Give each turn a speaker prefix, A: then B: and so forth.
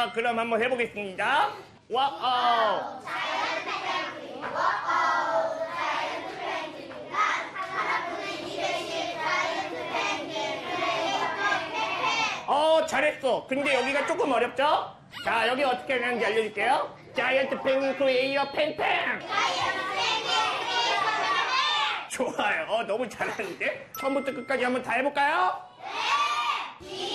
A: 자, 그럼 한번 해보겠습니다. 와우. 잘했어. 근데 여기가 조금 어렵죠? 자, 여기 어떻게 하는지 알려줄게요. 자이언트 펭귄 크리에이터 팽팽. 좋아요. 너무 잘하는데? 처음부터 끝까지 한번 다 해볼까요?
B: 네!